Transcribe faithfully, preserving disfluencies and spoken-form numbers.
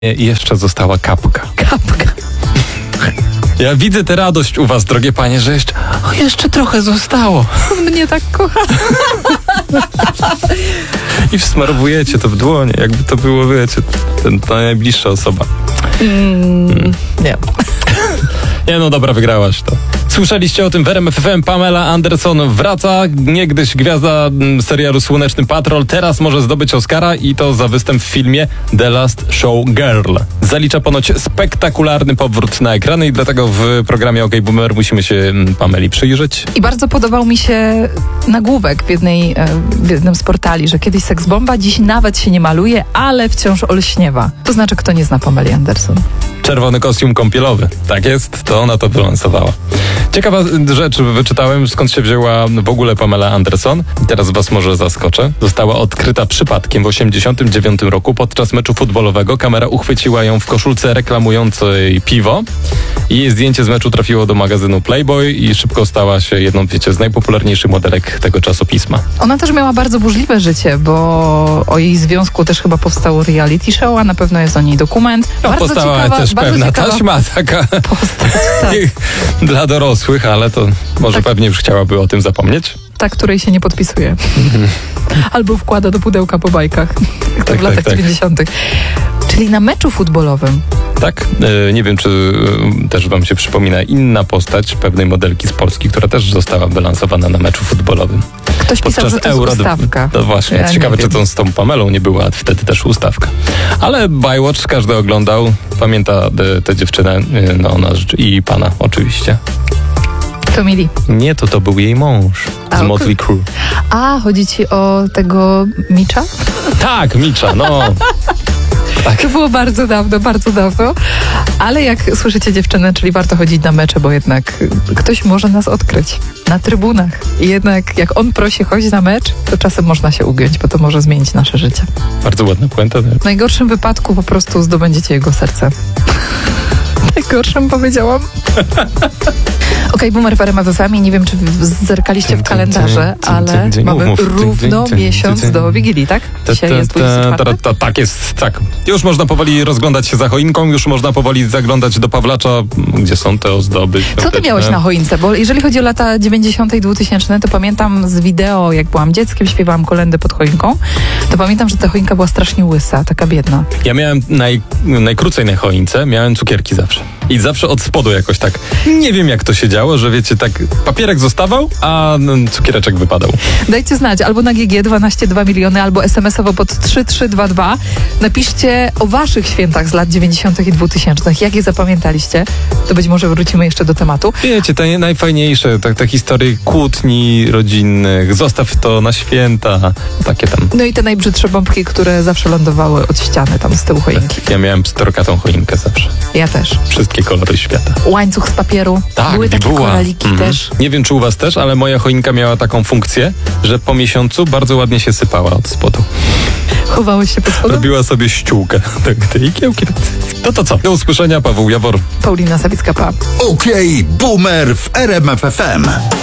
I jeszcze została kapka. Kapka. Ja widzę tę radość u was, drogie panie, że jeszcze, o, jeszcze trochę zostało. Mnie tak kocha. I wsmarowujecie to w dłonie, jakby to było, wiecie, ten, ta najbliższa osoba. Mm, mm. Nie. Nie, no dobra, wygrałaś to. Słyszeliście o tym w R M F F M. Pamela Anderson wraca. Niegdyś gwiazda serialu Słoneczny Patrol. Teraz może zdobyć Oscara i to za występ w filmie The Last Show Girl. Zalicza ponoć spektakularny powrót na ekrany i dlatego w programie OK Boomer musimy się Pameli przyjrzeć. I bardzo podobał mi się nagłówek w, jednej, w jednym z portali, że kiedyś seksbomba, dziś nawet się nie maluje, ale wciąż olśniewa. To znaczy, kto nie zna Pameli Anderson? Czerwony kostium kąpielowy. Tak jest, to ona to wylansowała. Ciekawa rzecz, wyczytałem, skąd się wzięła w ogóle Pamela Anderson. Teraz was może zaskoczę. Została odkryta przypadkiem w osiemdziesiątym dziewiątym roku podczas meczu futbolowego. Kamera uchwyciła ją w koszulce reklamującej piwo. Jej zdjęcie z meczu trafiło do magazynu Playboy i szybko stała się jedną, wiecie, z najpopularniejszych modelek tego czasopisma. Ona też miała bardzo burzliwe życie, bo o jej związku też chyba powstało reality show, a na pewno jest o niej dokument. No, bardzo powstała ciekawa, też bardzo pewna ciekawa taśma taka postać, tak. dla dorosłych, ale to może tak. pewnie już chciałaby o tym zapomnieć. Ta, której się nie podpisuje. Albo wkłada do pudełka po bajkach. Jak to Tak, w latach tak, tak. dziewięćdziesiątych. Czyli na meczu futbolowym. Tak? E, nie wiem, czy e, też wam się przypomina inna postać pewnej modelki z Polski, która też została wylansowana na meczu futbolowym. Ktoś pisał, że to jest ustawka. No właśnie, Ja ciekawe, nie czy wiem. to z tą Pamelą nie była wtedy też ustawka. Ale Baywatch każdy oglądał, pamięta tę dziewczynę, e, no ona i pana oczywiście. Kto mieli? Nie, to to był jej mąż A, z ok. Motley Crue. A, chodzi ci o tego Micza? Tak, Micza, no. To było bardzo dawno, bardzo dawno. Ale jak słyszycie dziewczynę, czyli warto chodzić na mecze, bo jednak ktoś może nas odkryć na trybunach. I jednak jak on prosi chodź na mecz, to czasem można się ugiąć, bo to może zmienić nasze życie. Bardzo ładna puenta. W najgorszym wypadku po prostu zdobędziecie jego serce. W najgorszym powiedziałam. Okej, Boomer w R M F F M. Nie wiem, czy zerkaliście w kalendarze, ale mamy równo miesiąc do Wigilii, tak? Dzisiaj jest dwudziestego czwartego. Tak jest, tak. Już można powoli rozglądać się za choinką, już można powoli zaglądać do Pawlacza, gdzie są te ozdoby. Co ty miałeś na choince? Bo jeżeli chodzi o lata dziewięćdziesiąte i dwutysięczne, to pamiętam z wideo, jak byłam dzieckiem, śpiewałam kolędy pod choinką, to pamiętam, że ta choinka była strasznie łysa, taka biedna. Ja miałem naj, najkrócej na choince, miałem cukierki zawsze. I zawsze od spodu jakoś tak, nie wiem jak to się działo, że wiecie, tak papierek zostawał, a cukiereczek wypadał. Dajcie znać, albo na G G dwanaście dwa miliony, albo es em esowo pod trzy trzy dwa dwa. Napiszcie o waszych świętach z lat dziewięćdziesiątych i dwutysięcznych. Jak je zapamiętaliście? To być może wrócimy jeszcze do tematu. Wiecie, te najfajniejsze, te, te historie kłótni rodzinnych, zostaw to na święta, takie tam. No i te najbrzydsze bombki, które zawsze lądowały od ściany tam z tyłu choinki. Ja miałem pstrokatą choinkę zawsze. Ja też. Wszystkie kolory świata. Łańcuch z papieru. Tak, były takie była. koraliki Mhm. też. Nie wiem, czy u was też, ale moja choinka miała taką funkcję, że po miesiącu bardzo ładnie się sypała od spodu. Chowałeś się pod spodem? Robiła sobie ściółkę. Tak, te igiełki. No to co? Do usłyszenia, Paweł Jawor. Paulina Sawicka, pa. Okej, Boomer w R M F F M.